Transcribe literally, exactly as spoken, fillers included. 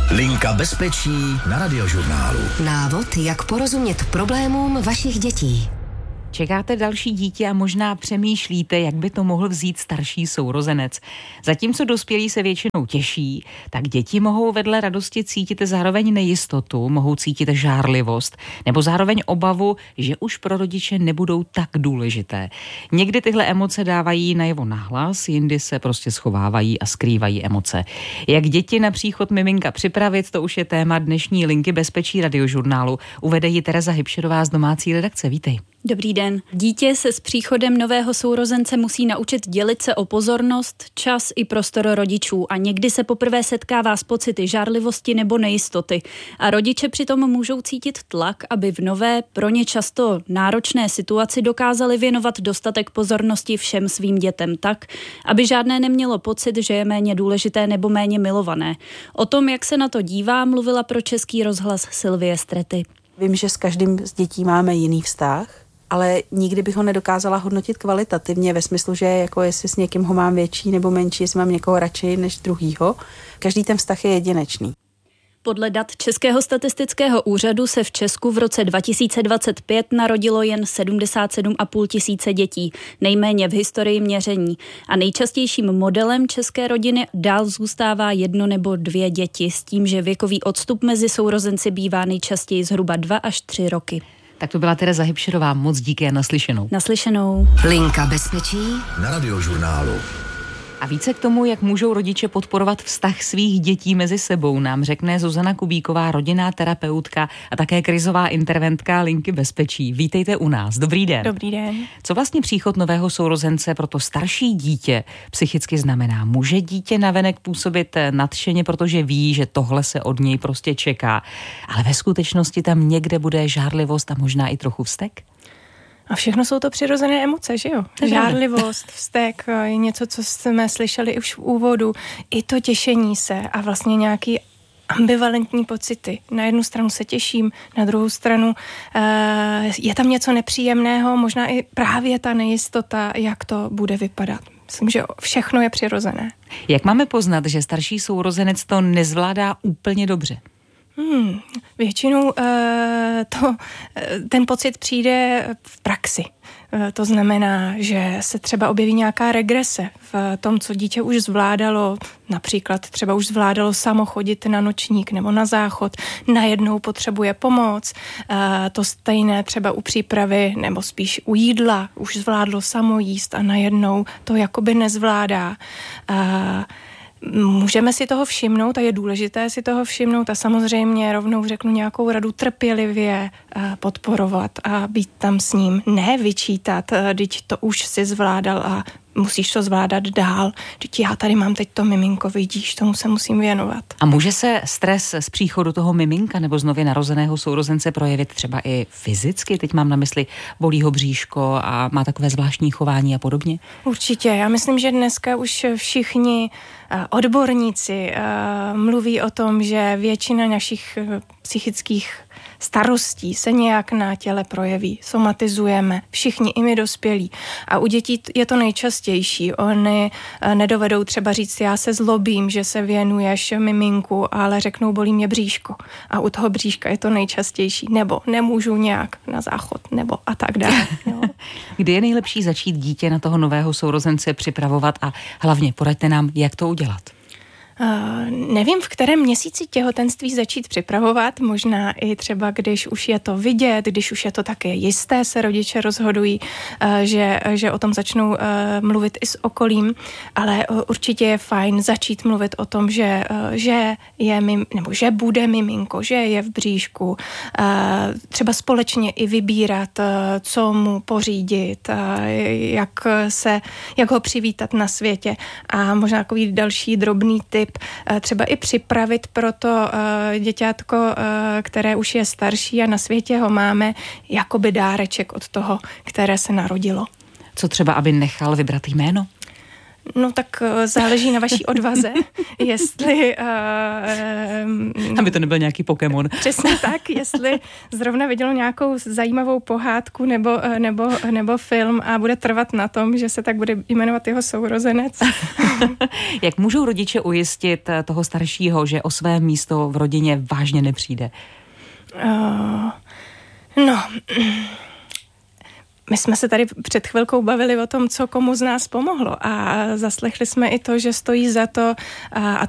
Linka bezpečí na Radiožurnálu. Návod, jak porozumět problémům vašich dětí. Čekáte další dítě a možná přemýšlíte, jak by to mohl vzít starší sourozenec. Zatímco dospělí se většinou těší, tak děti mohou vedle radosti cítit zároveň nejistotu, mohou cítit žárlivost nebo zároveň obavu, že už pro rodiče nebudou tak důležité. Někdy tyhle emoce dávají najevo nahlas, jindy se prostě schovávají a skrývají emoce. Jak děti na příchod miminka připravit, to už je téma dnešní Linky bezpečí Radiožurnálu. Uvede ji Tereza Hybšerová z domácí redakce. Vítej. Dobrý den. Dítě se s příchodem nového sourozence musí naučit dělit se o pozornost, čas i prostor rodičů a někdy se poprvé setkává s pocity žárlivosti nebo nejistoty. A rodiče přitom můžou cítit tlak, aby v nové, pro ně často náročné situaci dokázali věnovat dostatek pozornosti všem svým dětem tak, aby žádné nemělo pocit, že je méně důležité nebo méně milované. O tom, jak se na to dívá, mluvila pro Český rozhlas Sylvie Strety. Vím, že s každým z dětí máme jiný vztah, ale nikdy bych ho nedokázala hodnotit kvalitativně ve smyslu, že jako jestli s někým ho mám větší nebo menší, jestli mám někoho radši než druhýho. Každý ten vztah je jedinečný. Podle dat Českého statistického úřadu se v Česku v roce dva tisíce dvacet pět narodilo jen sedmdesát sedm a půl tisíce dětí, nejméně v historii měření. A nejčastějším modelem české rodiny dál zůstává jedno nebo dvě děti, s tím, že věkový odstup mezi sourozenci bývá nejčastěji zhruba dva až tři roky. Tak to byla Tereza Hybšerová, moc díky a naslyšenou. Naslyšenou. Linka bezpečí Na Radiožurnálu. A více k tomu, jak můžou rodiče podporovat vztah svých dětí mezi sebou, nám řekne Zuzana Kubíková, rodinná terapeutka a také krizová interventka Linky bezpečí. Vítejte u nás. Dobrý den. Dobrý den. Co vlastně příchod nového sourozence pro to starší dítě psychicky znamená? Může dítě navenek působit nadšeně, protože ví, že tohle se od něj prostě čeká, ale ve skutečnosti tam někde bude žárlivost a možná i trochu vztek? A všechno jsou to přirozené emoce, že jo? Žárlivost, vztek, je něco, co jsme slyšeli už v úvodu. I to těšení se a vlastně nějaký ambivalentní pocity. Na jednu stranu se těším, na druhou stranu je tam něco nepříjemného, možná i právě ta nejistota, jak to bude vypadat. Myslím, že všechno je přirozené. Jak máme poznat, že starší sourozenec to nezvládá úplně dobře? Hmm, většinou uh, to, uh, ten pocit přijde v praxi. Uh, to znamená, že se třeba objeví nějaká regrese v tom, co dítě už zvládalo, například třeba už zvládalo samo chodit na nočník nebo na záchod, najednou potřebuje pomoc. Uh, to stejné třeba u přípravy nebo spíš u jídla, už zvládlo samo jíst a najednou to jakoby nezvládá. Uh, Můžeme si toho všimnout a je důležité si toho všimnout a samozřejmě rovnou řeknu nějakou radu trpělivě podporovat a být tam s ním, ne vyčítat, když to už si zvládal a musíš to zvládat dál. Teď já tady mám teď to miminko, vidíš, tomu se musím věnovat. A může se stres z příchodu toho miminka nebo z nově narozeného sourozence projevit třeba i fyzicky? Teď mám na mysli, bolí ho bříško a má takové zvláštní chování a podobně? Určitě. Já myslím, že dneska už všichni odborníci mluví o tom, že většina našich psychických starostí se nějak na těle projeví. Somatizujeme, všichni, i my dospělí. A u dětí je to nejčastější. Oni nedovedou třeba říct, já se zlobím, že se věnuješ miminku, ale řeknou, bolí mě bříško. A u toho bříška je to nejčastější. Nebo nemůžu nějak na záchod, nebo a tak dále. Kdy je nejlepší začít dítě na toho nového sourozence připravovat a hlavně poraďte nám, jak to udělat? Uh, nevím, v kterém měsíci těhotenství začít připravovat, možná i třeba, když už je to vidět, když už je to také jisté, se rodiče rozhodují, uh, že, že o tom začnou uh, mluvit i s okolím, ale uh, určitě je fajn začít mluvit o tom, že, uh, že je mim, nebo že bude miminko, že je v bříšku, uh, třeba společně i vybírat, uh, co mu pořídit, uh, jak se, jak ho přivítat na světě a možná takový další drobný tip, třeba i připravit pro to děťátko, které už je starší a na světě ho máme, jakoby dáreček od toho, které se narodilo. Co třeba, aby nechal vybrat jméno? No tak záleží na vaší odvaze, jestli... Uh, Aby to nebyl nějaký Pokémon. Přesně tak, jestli zrovna vidělo nějakou zajímavou pohádku nebo, nebo, nebo film a bude trvat na tom, že se tak bude jmenovat jeho sourozenec. Jak můžou rodiče ujistit toho staršího, že o své místo v rodině vážně nepřijde? Uh, no... My jsme se tady před chvilkou bavili o tom, co komu z nás pomohlo a zaslechli jsme i to, že stojí za to a, a